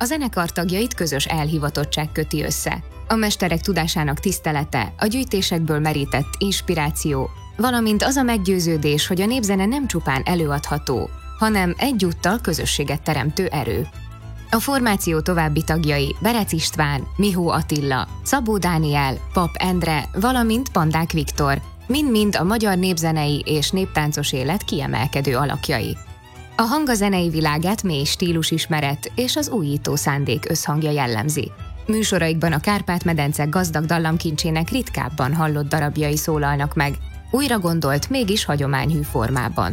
A zenekar tagjait közös elhivatottság köti össze. A mesterek tudásának tisztelete, a gyűjtésekből merített inspiráció, valamint az a meggyőződés, hogy a népzene nem csupán előadható, hanem egyúttal közösséget teremtő erő. A formáció további tagjai Berec István, Mihó Attila, Szabó Dániel, Pap Endre, valamint Pandák Viktor, mind-mind a magyar népzenei és néptáncos élet kiemelkedő alakjai. A hang a zenei világát mély stílusismeret és az újító szándék összhangja jellemzi. Műsoraikban a Kárpát-medence gazdag dallamkincsének ritkábban hallott darabjai szólalnak meg, újra gondolt, mégis hagyományhű formában.